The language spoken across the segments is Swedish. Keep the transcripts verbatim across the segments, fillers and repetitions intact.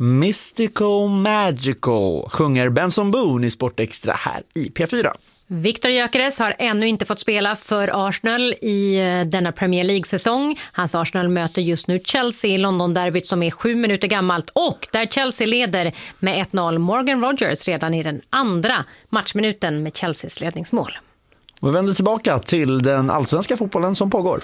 Mystical Magical sjunger Benson Boone i Sportextra här i P fyra. Victor Gyökeres har ännu inte fått spela för Arsenal i denna Premier League-säsong. Hans Arsenal möter just nu Chelsea i London-derbyt som är sju minuter gammalt och där Chelsea leder med ett noll. Morgan Rogers redan i den andra matchminuten med Chelseas ledningsmål. Vi vänder tillbaka till den allsvenska fotbollen som pågår.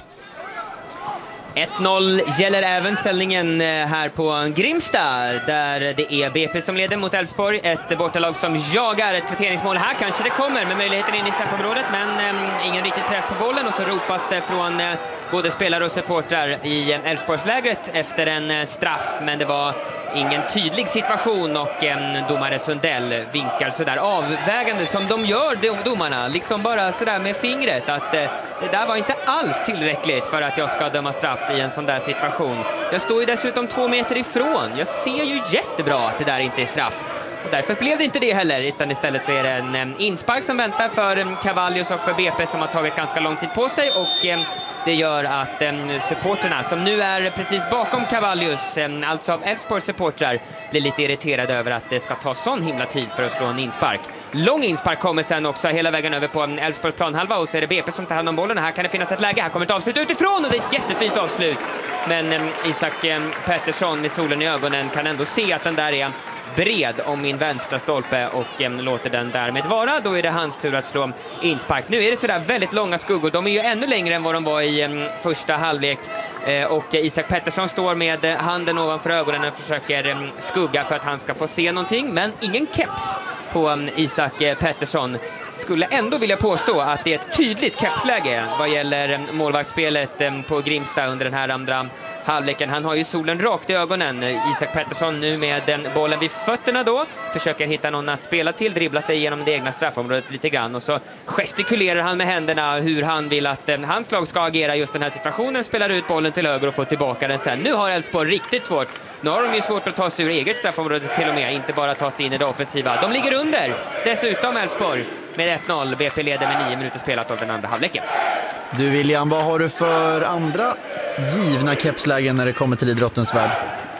ett noll gäller även ställningen här på Grimsta där det är B P som leder mot Elfsborg. Ett bortalag som jagar ett kvitteringsmål. Här kanske det kommer med möjligheten in i straffområdet men eh, ingen riktig träff på bollen och så ropas det från eh, både spelare och supportrar i Elfsborgslägret efter en straff, men det var ingen tydlig situation och eh, domare Sundell vinkar sådär avvägande som de gör, de domarna, liksom bara sådär med fingret att eh, det där var inte alls tillräckligt för att jag ska döma straff i en sån där situation. Jag står ju dessutom två meter ifrån. Jag ser ju jättebra att det där inte är straff. Och därför blev det inte det heller, utan istället så är det en eh, inspark som väntar för eh, Cavallius och för B P som har tagit ganska lång tid på sig och eh, det gör att eh, supporterna som nu är precis bakom Cavallius, eh, alltså av Elfsborgs supportrar, blir lite irriterade över att det ska ta sån himla tid för att slå en inspark. Lång inspark kommer sen också hela vägen över på Elfsborgs planhalva och så är det B P som tar hand om bollen. Här kan det finnas ett läge, här kommer ett avslut utifrån och det är ett jättefint avslut. Men eh, Isak eh, Pettersson med solen i ögonen kan ändå se att den där är bred om min vänstra stolpe och eh, låter den därmed vara. Då är det hans tur att slå inspark. Nu är det sådär väldigt långa skuggor. De är ju ännu längre än vad de var i eh, första halvlek. Eh, och eh, Isak Pettersson står med eh, handen ovanför ögonen och försöker eh, skugga för att han ska få se någonting. Men ingen keps på eh, Isak eh, Pettersson. Skulle ändå vilja påstå att det är ett tydligt kepsläge vad gäller eh, målvaktsspelet eh, på Grimsta under den här andra halvleken. Han har ju solen rakt i ögonen. Isak Pettersson nu med den bollen vid fötterna då. Försöker hitta någon att spela till. Dribbla sig genom det egna straffområdet lite grann. Och så gestikulerar han med händerna hur han vill att eh, hans lag ska agera just den här situationen. Spelar ut bollen till höger och får tillbaka den sen. Nu har Elfsborg riktigt svårt. Nu har de ju svårt att ta sig ur eget straffområde till och med. Inte bara ta sig in i det offensiva. De ligger under. Dessutom Elfsborg med ett noll. B P leder med nio minuter spelat av den andra halvleken. Du William, vad har du för andra givna kepslägen när det kommer till idrottens värld?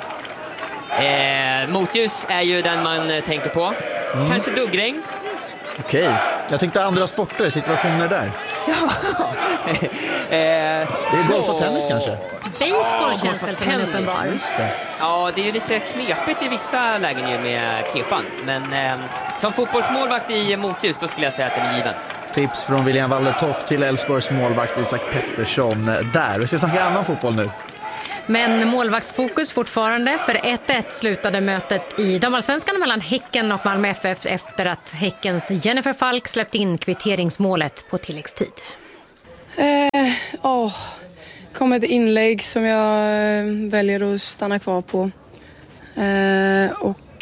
Eh, motljus är ju den man tänker på. Mm. Kanske duggregn. Okej, okay. Jag tänkte andra sporter, situationer där. Ja. eh, det är golf och tennis kanske? Baseball oh, känns väl som en uppenbar. Ja, det är ju lite knepigt i vissa lägen ju med kepan. Men eh, som fotbollsmålvakt i motljus, då skulle jag säga att den är given. Tips från William Wallertoft till Elfsborgs målvakt Isak Pettersson där. Vi ska snacka annan fotboll nu. Men målvaktsfokus fortfarande, för ett ett slutade mötet i damallsvenskan mellan Häcken och Malmö F F efter att Häckens Jennifer Falk släppt in kvitteringsmålet på tilläggstid. Eh, åh, kom ett inlägg som jag väljer att stanna kvar på. Eh, och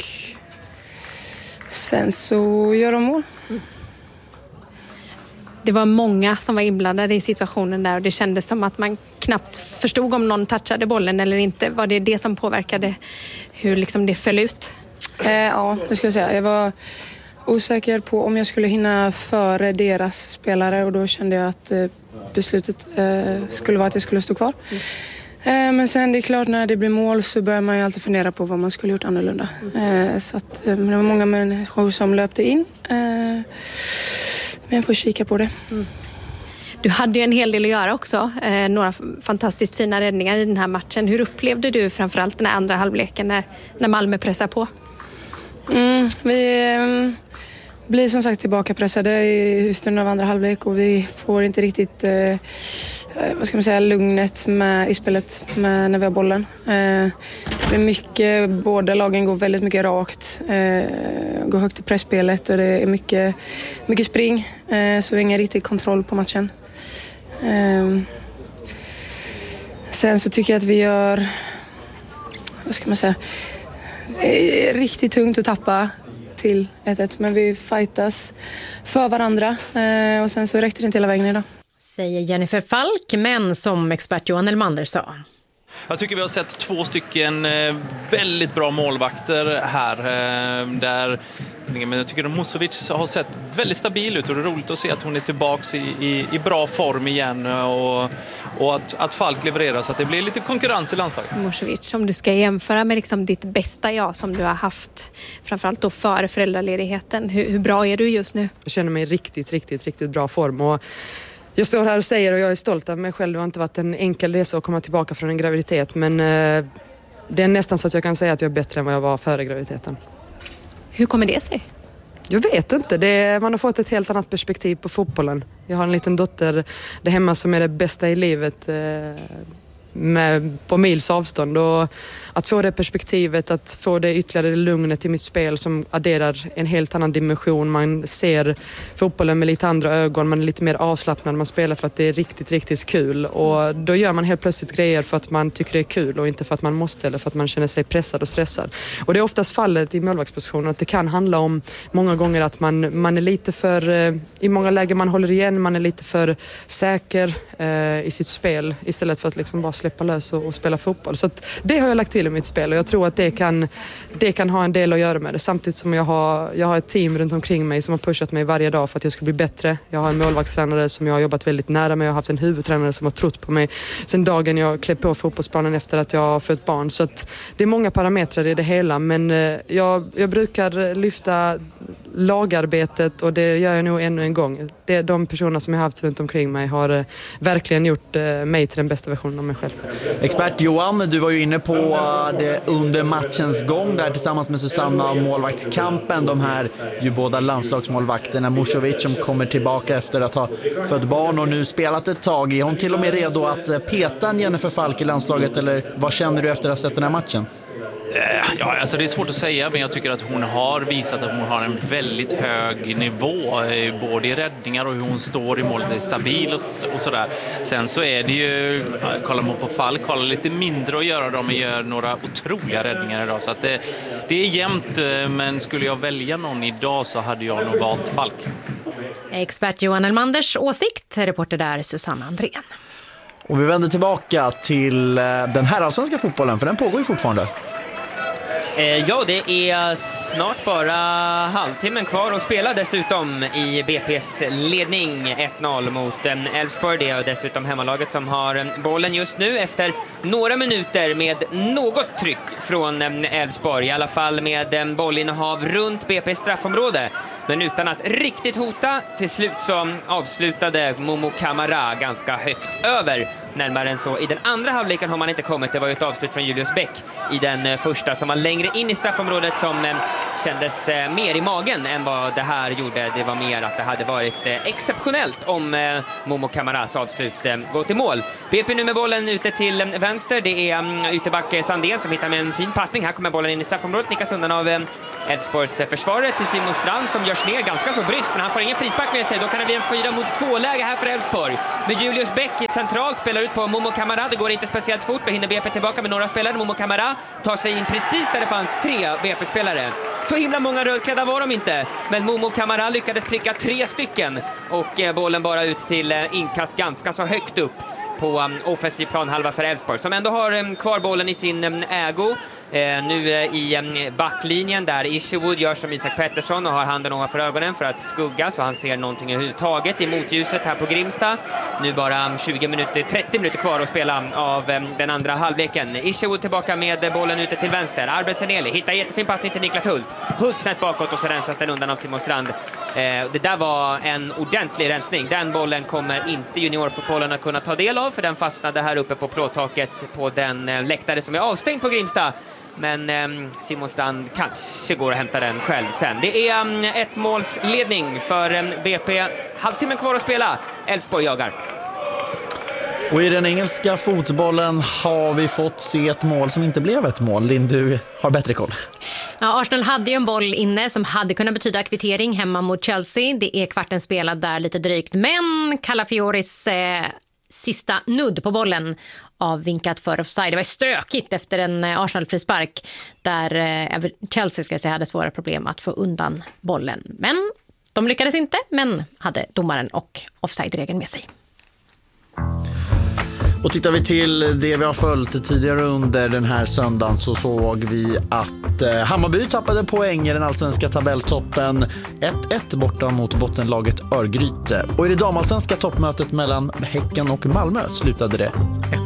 sen så gör de mål. Det var många som var inblandade i situationen där och det kändes som att man knappt förstod om någon touchade bollen eller inte. Var det det som påverkade hur liksom det föll ut? Eh, ja, det ska jag säga. Jag var osäker på om jag skulle hinna före deras spelare och då kände jag att eh, beslutet eh, skulle vara att jag skulle stå kvar. Mm. Eh, men sen det är klart, när det blir mål så börjar man ju alltid fundera på vad man skulle gjort annorlunda. Eh, så att, eh, det var många människor som löpte in. Eh, Men jag får kika på det. Mm. Du hade ju en hel del att göra också. Eh, några fantastiskt fina räddningar i den här matchen. Hur upplevde du framförallt den här andra halvleken när, när Malmö pressar på? Mm, vi eh, blir som sagt tillbaka pressade i stunden av andra halvlek och vi får inte riktigt eh, vad ska man säga, lugnet med, i spelet med, när vi har bollen. Eh, det är mycket, båda lagen går väldigt mycket rakt, eh, går högt i pressspelet och det är mycket, mycket spring, eh, så vi har ingen riktig kontroll på matchen. Eh, sen så tycker jag att vi gör, vad ska man säga, eh, riktigt tungt att tappa till ett ett, men vi fightas för varandra eh, och sen så räckte det inte hela vägen idag. Säger Jennifer Falk, men som expert Johan Elmander sa. Jag tycker vi har sett två stycken väldigt bra målvakter här. Där, men jag tycker att Musovic har sett väldigt stabil ut och det är roligt att se att hon är tillbaka i, i, i bra form igen och, och att, att Falk levererar så att det blir lite konkurrens i landslaget. Musovic, om du ska jämföra med liksom ditt bästa jag som du har haft, framförallt då före föräldraledigheten, hur, hur bra är du just nu? Jag känner mig i riktigt, riktigt, riktigt bra form och jag står här och säger och jag är stolt av mig själv. Det har inte varit en enkel resa att komma tillbaka från en graviditet men eh, det är nästan så att jag kan säga att jag är bättre än vad jag var före graviditeten. Hur kommer det sig? Jag vet inte. Det är, man har fått ett helt annat perspektiv på fotbollen. Jag har en liten dotter där hemma som är det bästa i livet eh, med, på mils avstånd. Och att få det perspektivet, att få det ytterligare lugnet i mitt spel som adderar en helt annan dimension. Man ser fotbollen med lite andra ögon, man är lite mer avslappnad. Man spelar för att det är riktigt, riktigt kul. Och då gör man helt plötsligt grejer för att man tycker det är kul och inte för att man måste eller för att man känner sig pressad och stressad. Och det är oftast fallet i målvaktspositionen att det kan handla om många gånger att man, man är lite för, i många lägen man håller igen, man är lite för säker eh, i sitt spel istället för att liksom bara släppa lös och, och spela fotboll. Så att det har jag lagt till i mitt spel och jag tror att det kan, det kan ha en del att göra med det. Samtidigt som jag har, jag har ett team runt omkring mig som har pushat mig varje dag för att jag ska bli bättre. Jag har en målvaktstränare som jag har jobbat väldigt nära med. Jag har haft en huvudtränare som har trott på mig sen dagen jag klev på fotbollsplanen efter att jag har fött barn. Så att det är många parametrar i det hela men jag, jag brukar lyfta lagarbetet och det gör jag nog ännu en gång. Det, de personer som jag har haft runt omkring mig har verkligen gjort mig till den bästa versionen av mig själv. Expert Johan, du var ju inne på det under matchens gång där tillsammans med Susanna målvaktskampen. De här ju båda landslagsmålvakterna, Musovic som kommer tillbaka efter att ha fött barn och nu spelat ett tag. Är hon till och med redo att peta en Jennifer Falk i landslaget eller vad känner du efter att ha sett den här matchen? Ja, alltså det är svårt att säga, men jag tycker att hon har visat att hon har en väldigt hög nivå, både i räddningar och hur hon står i målet, är stabil och, och sådär. Sen så är det ju, kollar man på Falk, kollar lite mindre att göra, de gör några otroliga räddningar idag. Så att det, det är jämnt, men skulle jag välja någon idag så hade jag nog valt Falk. Expert Johan Elmanders åsikt, reporter där Susanna Andrén. Och vi vänder tillbaka till den här allsvenska fotbollen, för den pågår ju fortfarande. Ja, det är snart bara halvtimmen kvar att spela dessutom i B P:s ledning ett noll mot Elfsborg. Det är dessutom hemmalaget som har bollen just nu efter några minuter med något tryck från Elfsborg. I alla fall med bollinnehav runt B P:s straffområde. Men utan att riktigt hota. Till slut så avslutade Momo Kamara ganska högt över. Närmare än så. I den andra halvleken har man inte kommit. Det var ju ett avslut från Julius Bäck i den första som var längre in i straffområdet som eh, kändes eh, mer i magen än vad det här gjorde. Det var mer att det hade varit eh, exceptionellt om eh, Momo Kamaras avslut eh, går till mål. B P nu med bollen ute till eh, vänster. Det är um, ytterback Sandén som hittar med en fin passning. Här kommer bollen in i straffområdet. Nickas undan av eh, Elfsborgs eh, försvarare till Simon Strand som görs ner ganska så bryskt, men han får ingen frispark med sig. Då kan det bli en fyra mot två läge här för Elfsborg. Med Julius Bäck centralt spelar ut på Momo Kamara. Det går inte speciellt fort. Då hinner B P tillbaka med några spelare. Momo Kamara tar sig in precis där det fanns tre B P-spelare. Så himla många rödklädda var de inte. Men Momo Kamara lyckades pricka tre stycken. Och eh, bollen bara ut till eh, inkast ganska så högt upp på um, offensiv planhalva för Elfsborg som ändå har um, kvar bollen i sin um, ägo. Eh, nu uh, i um, backlinjen där Isherwood gör som Isak Pettersson och har handen ovanför ögonen för att skugga så han ser någonting överhuvudtaget i motljuset här på Grimsta. Nu bara um, tjugo minuter, trettio minuter kvar att spela av um, den andra halvleken. Isherwood tillbaka med bollen ute till vänster. Arben Seneli hittar jättefin passning till Niklas Hult. Hult snett bakåt och så rensas den undan av Simon Strand. Eh, det där var en ordentlig rensning. Den bollen kommer inte juniorfotbollen att kunna ta del av, för den fastnade här uppe på plåttaket på den eh, läktare som är avstängd på Grimsta. Men eh, Simon Strand kanske går att hämta den själv sen. Det är eh, ett målsledning för eh, B P. Halvtimmen kvar att spela. Elfsborg jagar. Och i den engelska fotbollen har vi fått se ett mål som inte blev ett mål. Linn, du har bättre koll. Ja, Arsenal hade ju en boll inne som hade kunnat betyda kvittering hemma mot Chelsea. Det är kvarten spelad där lite drygt. Men Calafioris eh, sista nudd på bollen avvinkat för offside. Det var stökigt efter en Arsenal-frispark där eh, Chelsea ska säga hade svåra problem att få undan bollen. Men de lyckades inte, men hade domaren och offside-regeln med sig. Och tittar vi till det vi har följt tidigare under den här söndagen så såg vi att eh, Hammarby tappade poäng i den allsvenska tabelltoppen ett ett borta mot bottenlaget Örgryte. Och i det damallsvenska toppmötet mellan Häcken och Malmö slutade det ett